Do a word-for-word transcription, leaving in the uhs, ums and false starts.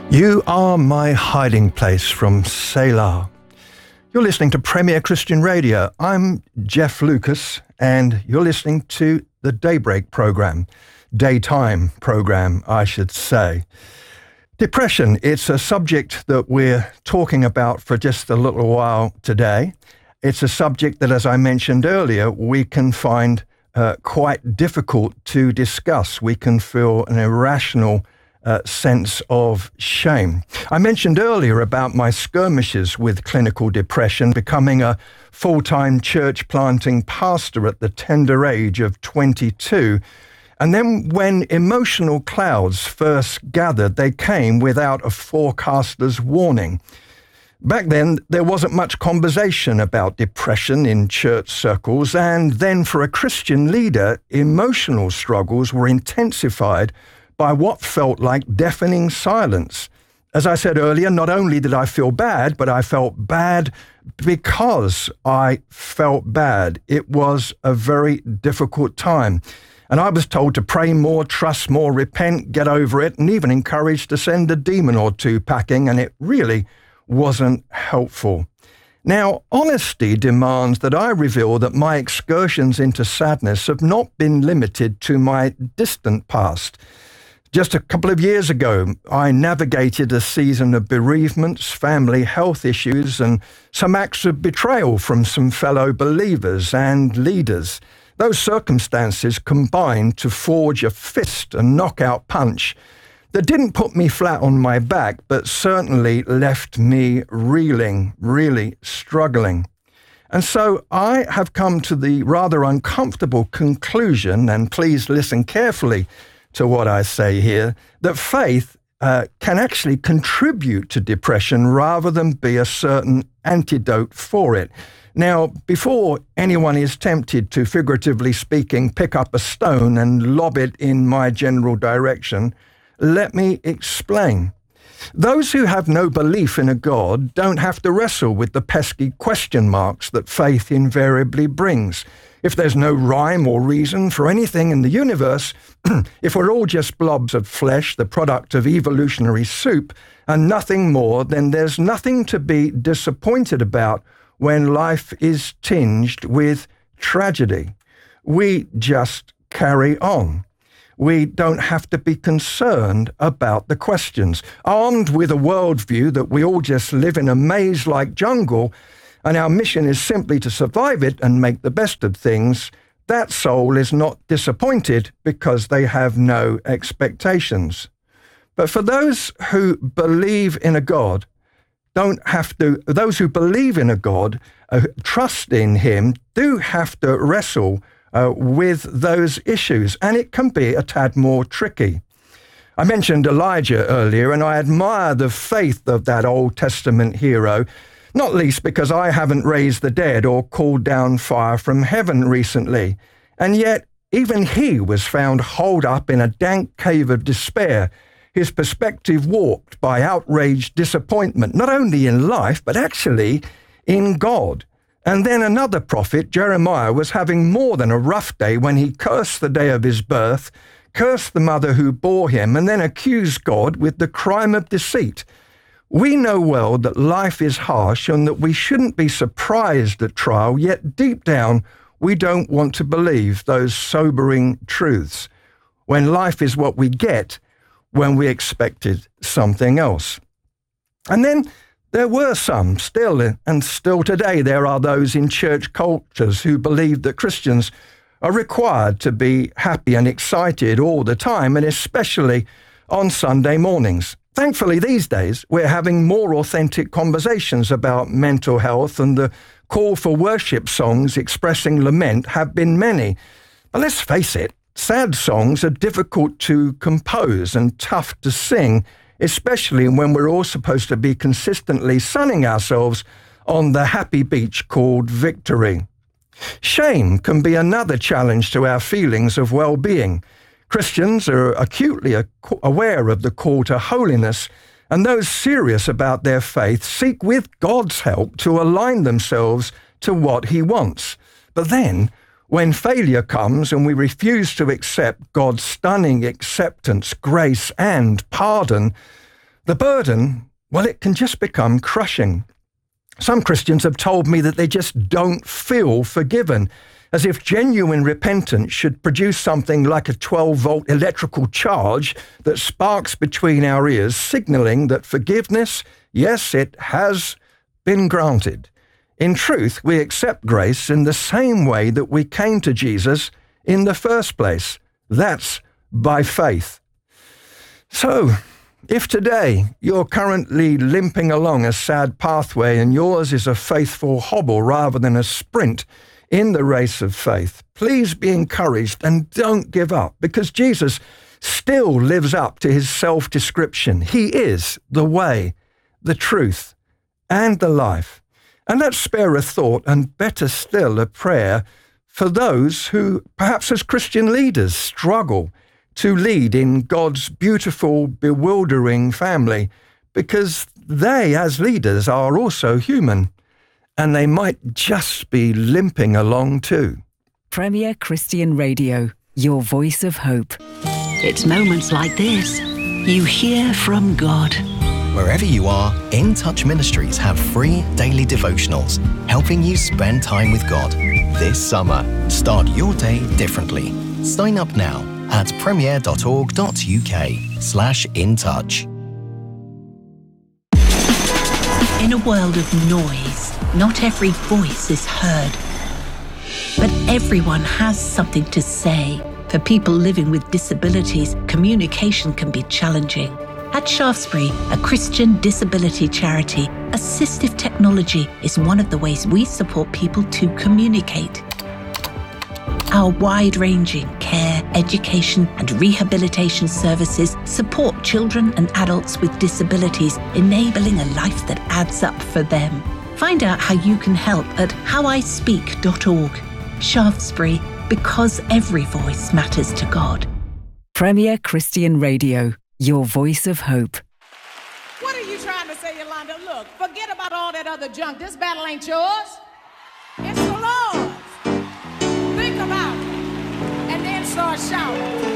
You are my hiding place from Selah. You're listening to Premier Christian Radio. I'm Jeff Lucas, and you're listening to the Daybreak program, daytime program, I should say. Depression, it's a subject that we're talking about for just a little while today. It's a subject that, as I mentioned earlier, we can find uh, quite difficult to discuss. We can feel an irrational Uh, sense of shame. I mentioned earlier about my skirmishes with clinical depression, becoming a full-time church planting pastor at the tender age of twenty-two. And then when emotional clouds first gathered, they came without a forecaster's warning. Back then, there wasn't much conversation about depression in church circles, and then for a Christian leader, emotional struggles were intensified by what felt like deafening silence. As I said earlier, not only did I feel bad, but I felt bad because I felt bad. It was a very difficult time. And I was told to pray more, trust more, repent, get over it, and even encouraged to send a demon or two packing, and it really wasn't helpful. Now, honesty demands that I reveal that my excursions into sadness have not been limited to my distant past. Just a couple of years ago, I navigated a season of bereavements, family health issues, and some acts of betrayal from some fellow believers and leaders. Those circumstances combined to forge a fist and knockout punch that didn't put me flat on my back, but certainly left me reeling, really struggling. And so I have come to the rather uncomfortable conclusion, and please listen carefully to what I say here, that faith uh, can actually contribute to depression rather than be a certain antidote for it. Now, before anyone is tempted to, figuratively speaking, pick up a stone and lob it in my general direction, let me explain. Those who have no belief in a God don't have to wrestle with the pesky question marks that faith invariably brings. If there's no rhyme or reason for anything in the universe, if we're all just blobs of flesh, the product of evolutionary soup, and nothing more, then there's nothing to be disappointed about when life is tinged with tragedy. We just carry on. We don't have to be concerned about the questions. Armed with a worldview that we all just live in a maze-like jungle, and our mission is simply to survive it and make the best of things, that soul is not disappointed because they have no expectations. But for those who believe in a God, don't have to, those who believe in a God, uh, trust in him, do have to wrestle uh, with those issues, and it can be a tad more tricky. I mentioned Elijah earlier, and I admire the faith of that Old Testament hero, not least because I haven't raised the dead or called down fire from heaven recently. And yet, even he was found holed up in a dank cave of despair, his perspective warped by outraged disappointment, not only in life, but actually in God. And then another prophet, Jeremiah, was having more than a rough day when he cursed the day of his birth, cursed the mother who bore him, and then accused God with the crime of deceit. We know well that life is harsh and that we shouldn't be surprised at trial, yet deep down, we don't want to believe those sobering truths when life is what we get when we expected something else. And then there were some, still and still today, there are those in church cultures who believe that Christians are required to be happy and excited all the time, and especially on Sunday mornings. Thankfully, these days, we're having more authentic conversations about mental health, and the call for worship songs expressing lament have been many. But let's face it, sad songs are difficult to compose and tough to sing, especially when we're all supposed to be consistently sunning ourselves on the happy beach called victory. Shame can be another challenge to our feelings of well-being. Christians are acutely aware of the call to holiness, and those serious about their faith seek with God's help to align themselves to what he wants. But then, when failure comes and we refuse to accept God's stunning acceptance, grace, and pardon, The burden, well, it can just become crushing. Some Christians have told me that they just don't feel forgiven, as if genuine repentance should produce something like a twelve-volt electrical charge that sparks between our ears, signaling that forgiveness, yes, it has been granted. In truth, we accept grace in the same way that we came to Jesus in the first place. That's by faith. So, if today you're currently limping along a sad pathway and yours is a faithful hobble rather than a sprint in the race of faith, please be encouraged and don't give up, because Jesus still lives up to his self-description. He is the way, the truth, and the life. And let's spare a thought, and better still a prayer, for those who, perhaps as Christian leaders, struggle to lead in God's beautiful, bewildering family, because they, as leaders, are also human, and they might just be limping along too. Premier Christian Radio, your voice of hope. It's moments like this you hear from God. Wherever you are, In Touch Ministries have free daily devotionals, helping you spend time with God. This summer, start your day differently. Sign up now at premier.org.uk slash in touch. In a world of noise, not every voice is heard. But everyone has something to say. For people living with disabilities, communication can be challenging. At Shaftesbury, a Christian disability charity, assistive technology is one of the ways we support people to communicate. Our wide-ranging care, education and rehabilitation services support children and adults with disabilities, enabling a life that adds up for them. Find out how you can help at how I speak dot org. Shaftesbury, because every voice matters to God. Premier Christian Radio, your voice of hope. What are you trying to say, Yolanda? Look, forget about all that other junk. This battle ain't yours. It's the Lord's. Think about it, and then start shouting.